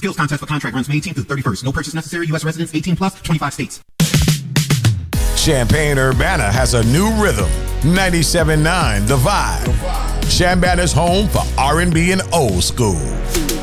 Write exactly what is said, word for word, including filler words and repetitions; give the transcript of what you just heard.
skills contest for contract runs May eighteenth through thirty-first. No purchase necessary. U S residents eighteen plus, twenty-five states. Champaign-Urbana has a new rhythm. ninety-seven point nine The Vibe. Champaign is home for R and B and old school.